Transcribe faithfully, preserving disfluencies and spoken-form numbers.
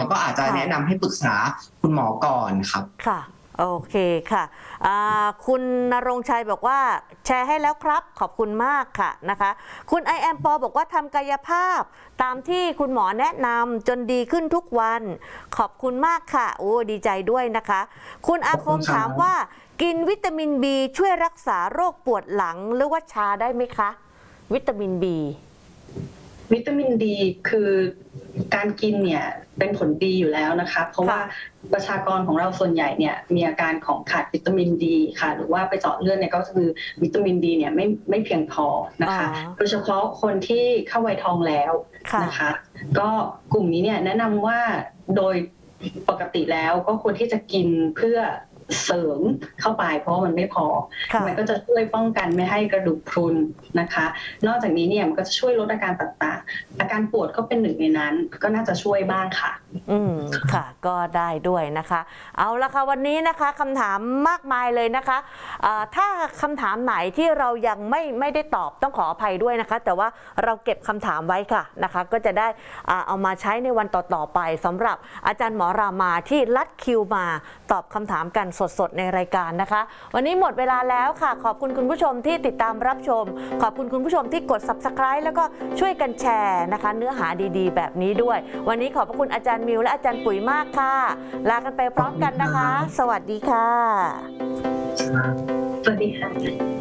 ก็อาจจะแนะนำให้ปรึกษาคุณหมอก่อนครับค่ะโอเคค่ะคุณณรงค์ชัยบอกว่าแชร์ให้แล้วครับขอบคุณมากค่ะนะคะคุณไอแอมปอบอกว่าทำกายภาพตามที่คุณหมอแนะนำจนดีขึ้นทุกวันขอบคุณมากค่ะโอ้ดีใจด้วยนะคะคุณอาคมถามว่ากินวิตามินบีช่วยรักษาโรคปวดหลังหรือว่าชาได้ไหมคะวิตามินบีวิตามินดีคือการกินเนี่ยเป็นผลดีอยู่แล้วนะคะเพราะว่าประชากรของเราส่วนใหญ่เนี่ยมีอาการของขาดวิตามินดีค่ะหรือว่าไปเจาะเลือดเนี่ยก็คือวิตามินดีเนี่ยไม่ไม่เพียงพอนะคะโดยเฉพาะคนที่เข้าวัยทองแล้วนะคะก็กลุ่มนี้เนี่ยแนะนำว่าโดยปกติแล้วก็ควรที่จะกินเพื่อเสริมเข้าไปเพราะว่ามันไม่พอมันก็จะช่วยป้องกันไม่ให้กระดูกพรุนนะคะนอกจากนี้เนี่ยมันก็จะช่วยลดอาการต่างๆอาการปวดก็เป็นหนึ่งในนั้นก็น่าจะช่วยบ้างค่ะอืมค่ะก็ได้ด้วยนะคะเอาละค่ะวันนี้นะคะคำถามมากมายเลยนะคะถ้าคำถามไหนที่เรายังไม่ไม่ได้ตอบต้องขออภัยด้วยนะคะแต่ว่าเราเก็บคำถามไว้ค่ะนะคะก็จะได้เอามาใช้ในวันต่อๆไปสำหรับอาจารย์หมอรามาที่ลัดคิวมาตอบคำถามกันสดๆในรายการนะคะวันนี้หมดเวลาแล้วค่ะขอบคุณคุณผู้ชมที่ติดตามรับชมขอบคุณคุณผู้ชมที่กด ซับสไครบ์ แล้วก็ช่วยกันแชร์นะคะเนื้อหาดีๆแบบนี้ด้วยวันนี้ขอบพระคุณอาจารย์มิวและอาจารย์ปุ๋ยมากค่ะลากันไปพร้อมกันนะคะสวัสดีค่ะสวัสดีค่ะ